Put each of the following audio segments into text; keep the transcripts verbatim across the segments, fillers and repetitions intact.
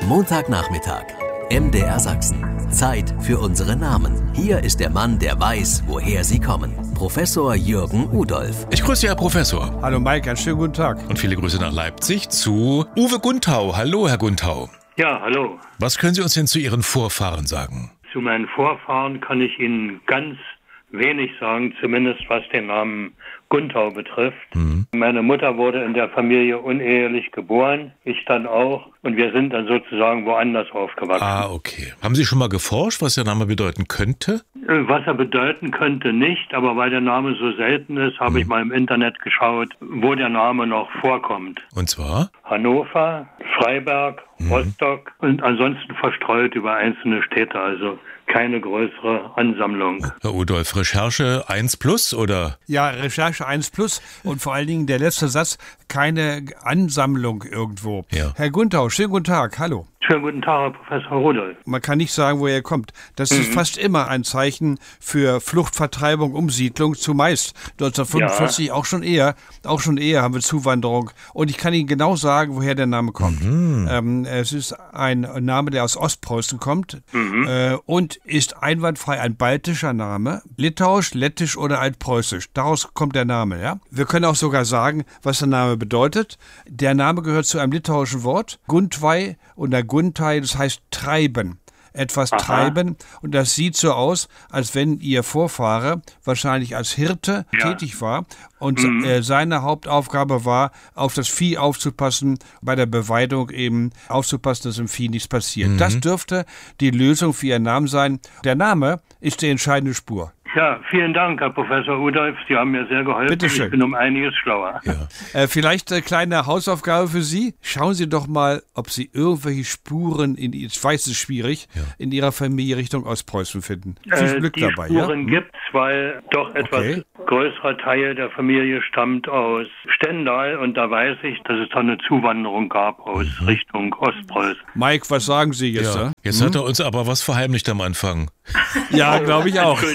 Montagnachmittag, M D R Sachsen. Zeit für unsere Namen. Hier ist der Mann, der weiß, woher sie kommen. Professor Jürgen Udolph. Ich grüße Herr Professor. Hallo Mike, einen schönen guten Tag. Und viele Grüße nach Leipzig zu Uwe Gunthau. Hallo, Herr Gunthau. Ja, hallo. Was können Sie uns denn zu Ihren Vorfahren sagen? Zu meinen Vorfahren kann ich Ihnen ganz wenig sagen, zumindest was den Namen Gunthau betrifft. Mhm. Meine Mutter wurde in der Familie unehelich geboren, ich dann auch. Und wir sind dann sozusagen woanders aufgewachsen. Ah, okay. Haben Sie schon mal geforscht, was der Name bedeuten könnte? Was er bedeuten könnte, nicht. Aber weil der Name so selten ist, habe mhm. ich mal im Internet geschaut, wo der Name noch vorkommt. Und zwar? Hannover, Freiberg, mhm. Rostock und ansonsten verstreut über einzelne Städte. Also keine größere Ansammlung. Herr Udolph, Recherche eins plus oder? Ja, Recherche eins plus und vor allen Dingen der letzte Satz, keine Ansammlung irgendwo. Ja. Herr Gunthau, schönen guten Tag, hallo. Schönen guten Tag, Herr Professor Rudolph. Man kann nicht sagen, woher er kommt. Das mhm. ist fast immer ein Zeichen für Flucht, Vertreibung, Umsiedlung, zumeist neunzehnhundertfünfundvierzig, ja. auch schon eher, auch schon eher haben wir Zuwanderung. Und ich kann Ihnen genau sagen, woher der Name kommt. Mhm. Ähm, es ist ein Name, der aus Ostpreußen kommt mhm. äh, und ist einwandfrei ein baltischer Name, litauisch, lettisch oder altpreußisch. Daraus kommt der Name. Ja? Wir können auch sogar sagen, was der Name bedeutet. Der Name gehört zu einem litauischen Wort, Guntvai, und der Guntai, das heißt treiben. Etwas Aha. treiben. Und das sieht so aus, als wenn Ihr Vorfahre wahrscheinlich als Hirte ja. tätig war und mhm. äh, seine Hauptaufgabe war, auf das Vieh aufzupassen, bei der Beweidung eben aufzupassen, dass dem Vieh nichts passiert. Mhm. Das dürfte die Lösung für Ihren Namen sein. Der Name ist die entscheidende Spur. Ja, vielen Dank, Herr Professor Udolph. Sie haben mir sehr geholfen. Bitte schön. Ich bin um einiges schlauer. Ja. Äh, vielleicht eine kleine Hausaufgabe für Sie. Schauen Sie doch mal, ob Sie irgendwelche Spuren, in, ich weiß, es ist schwierig, ja. in Ihrer Familie Richtung Ostpreußen finden. Viel äh, Glück die dabei. Die Spuren ja? gibt's, weil doch etwas okay. größerer Teil der Familie stammt aus Stendal. Und da weiß ich, dass es da eine Zuwanderung gab aus mhm. Richtung Ostpreußen. Mike, was sagen Sie jetzt? Ja. Ja? Jetzt hm? hat er uns aber was verheimlicht am Anfang. Ja, glaube ich auch.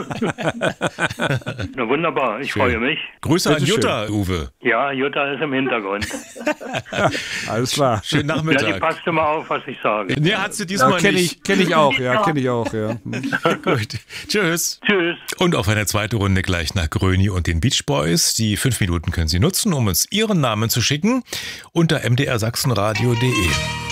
Na wunderbar, ich schön. freue mich. Grüße Bitte an Jutta, schön. Uwe. Ja, Jutta ist im Hintergrund. Alles klar. Schönen Nachmittag. Ja, die passt immer auf, was ich sage. Nee, hat sie diesmal ja, kenn nicht. Ich, kenn ich auch, ja, kenne ich auch, ja. Gut, tschüss. Tschüss. Und auf eine zweite Runde gleich nach Gröni und den Beach Boys. Die fünf Minuten können Sie nutzen, um uns Ihren Namen zu schicken unter m d r sachsenradio punkt d e.